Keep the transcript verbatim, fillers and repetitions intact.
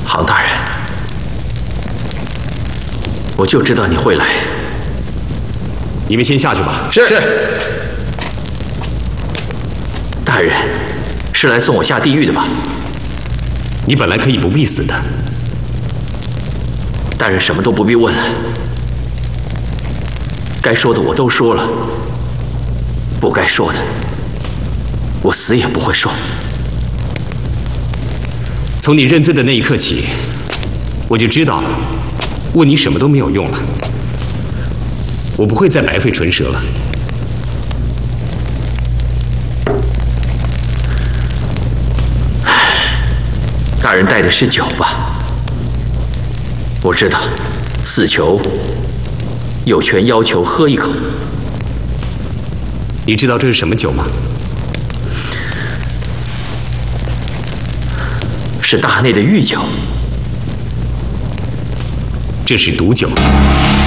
杭大人，我就知道你会来。 你们先下去吧。 是。是。大人，是来送我下地狱的吧？ 你本来可以不必死的。 大人什么都不必问了，该说的我都说了，不该说的，我死也不会说。 从你认罪的那一刻起，我就知道了，问你什么都没有用了。我不会再白费唇舌了。 大人带的是酒吧？我知道，死囚有权要求喝一口。 你知道这是什么酒吗？ 是大内的御酒。 这是毒酒。